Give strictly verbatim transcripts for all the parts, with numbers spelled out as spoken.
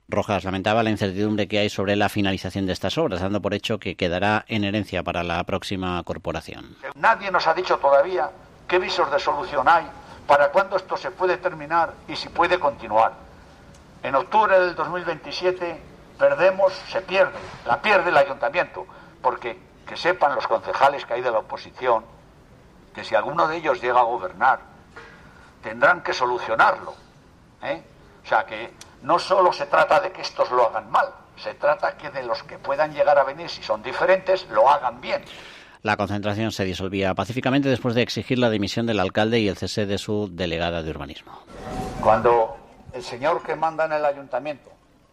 Rojas lamentaba la incertidumbre que hay sobre la finalización de estas obras, dando por hecho que quedará en herencia para la próxima corporación. Nadie nos ha dicho todavía qué visos de solución hay, para cuándo esto se puede terminar y si puede continuar. En octubre del dos mil veintisiete perdemos, se pierde, la pierde el ayuntamiento, porque que sepan los concejales que hay de la oposición que si alguno de ellos llega a gobernar tendrán que solucionarlo, ¿eh? O sea que no solo se trata de que estos lo hagan mal, se trata que de los que puedan llegar a venir, si son diferentes, lo hagan bien. La concentración se disolvía pacíficamente después de exigir la dimisión del alcalde y el cese de su delegada de urbanismo. Cuando el señor que manda en el ayuntamiento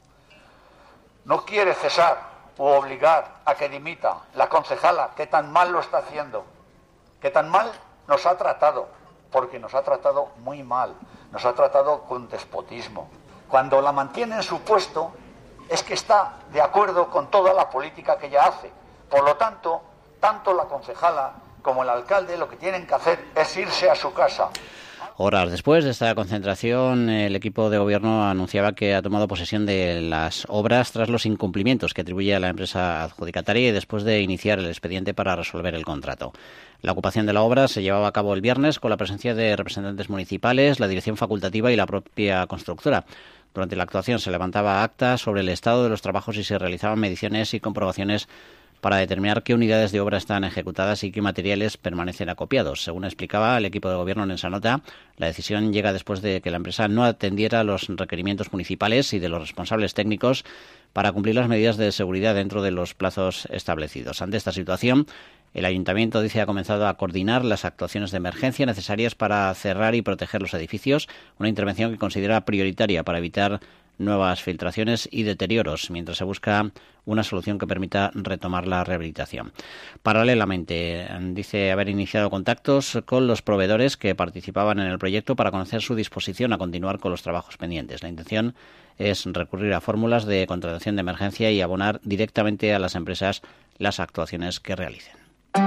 no quiere cesar u obligar a que dimita la concejala que tan mal lo está haciendo, que tan mal nos ha tratado, porque nos ha tratado muy mal, nos ha tratado con despotismo. Cuando la mantiene en su puesto es que está de acuerdo con toda la política que ella hace. Por lo tanto, tanto la concejala como el alcalde lo que tienen que hacer es irse a su casa. Horas después de esta concentración, el equipo de gobierno anunciaba que ha tomado posesión de las obras tras los incumplimientos que atribuye a la empresa adjudicataria y después de iniciar el expediente para resolver el contrato. La ocupación de la obra se llevaba a cabo el viernes con la presencia de representantes municipales, la dirección facultativa y la propia constructora. Durante la actuación se levantaba acta sobre el estado de los trabajos y se realizaban mediciones y comprobaciones para determinar qué unidades de obra están ejecutadas y qué materiales permanecen acopiados. Según explicaba el equipo de gobierno en esa nota, la decisión llega después de que la empresa no atendiera los requerimientos municipales y de los responsables técnicos para cumplir las medidas de seguridad dentro de los plazos establecidos. Ante esta situación, el ayuntamiento dice ha comenzado a coordinar las actuaciones de emergencia necesarias para cerrar y proteger los edificios, una intervención que considera prioritaria para evitar nuevas filtraciones y deterioros, mientras se busca una solución que permita retomar la rehabilitación. Paralelamente, dice haber iniciado contactos con los proveedores que participaban en el proyecto para conocer su disposición a continuar con los trabajos pendientes. La intención es recurrir a fórmulas de contratación de emergencia y abonar directamente a las empresas las actuaciones que realicen.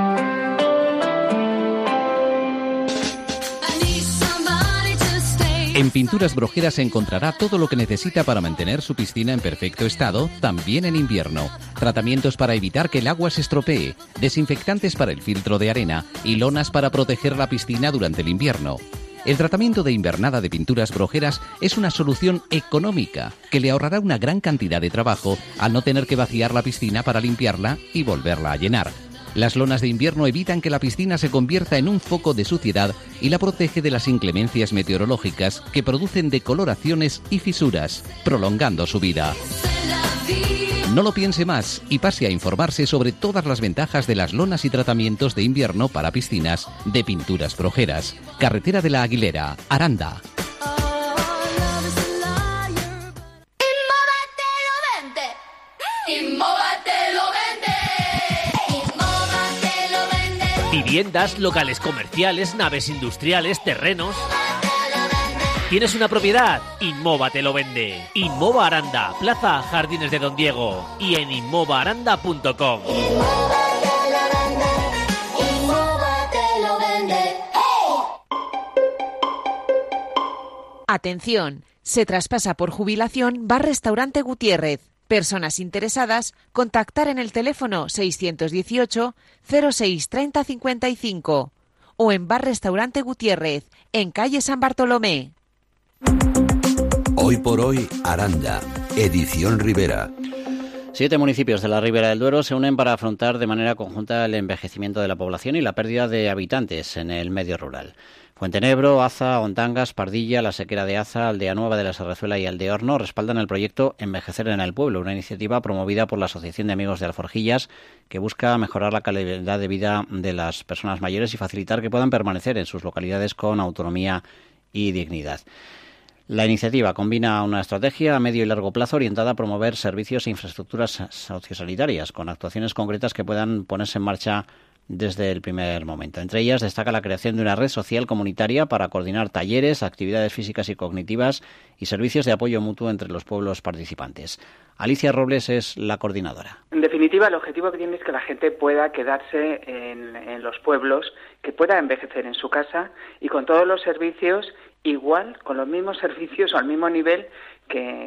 En Pinturas Brojeras encontrará todo lo que necesita para mantener su piscina en perfecto estado, también en invierno. Tratamientos para evitar que el agua se estropee, desinfectantes para el filtro de arena y lonas para proteger la piscina durante el invierno. El tratamiento de invernada de Pinturas Brojeras es una solución económica que le ahorrará una gran cantidad de trabajo al no tener que vaciar la piscina para limpiarla y volverla a llenar. Las lonas de invierno evitan que la piscina se convierta en un foco de suciedad y la protege de las inclemencias meteorológicas que producen decoloraciones y fisuras, prolongando su vida. No lo piense más y pase a informarse sobre todas las ventajas de las lonas y tratamientos de invierno para piscinas de Pinturas Brojeras. Carretera de la Aguilera, Aranda. Viviendas, locales comerciales, naves industriales, terrenos. ¿Tienes una propiedad? Inmova te lo vende. Inmova Aranda, Plaza Jardines de Don Diego y en inmova aranda punto com. Atención, se traspasa por jubilación Bar Restaurante Gutiérrez. Personas interesadas, contactar en el teléfono seiscientos dieciocho cero seis treinta cincuenta y cinco o en Bar Restaurante Gutiérrez, en calle San Bartolomé. Hoy por hoy, Aranda, edición Ribera. Siete municipios de la Ribera del Duero se unen para afrontar de manera conjunta el envejecimiento de la población y la pérdida de habitantes en el medio rural. Fuentenebro, Aza, Ontangas, Pardilla, La Sequera de Aza, Aldea Nueva de la Serrezuela y Aldeorno respaldan el proyecto Envejecer en el Pueblo, una iniciativa promovida por la Asociación de Amigos de Alforjillas que busca mejorar la calidad de vida de las personas mayores y facilitar que puedan permanecer en sus localidades con autonomía y dignidad. La iniciativa combina una estrategia a medio y largo plazo orientada a promover servicios e infraestructuras sociosanitarias con actuaciones concretas que puedan ponerse en marcha desde el primer momento. Entre ellas destaca la creación de una red social comunitaria para coordinar talleres, actividades físicas y cognitivas y servicios de apoyo mutuo entre los pueblos participantes. Alicia Robles es la coordinadora. En definitiva, el objetivo que tiene es que la gente pueda quedarse en, en los pueblos, que pueda envejecer en su casa y con todos los servicios igual, con los mismos servicios o al mismo nivel que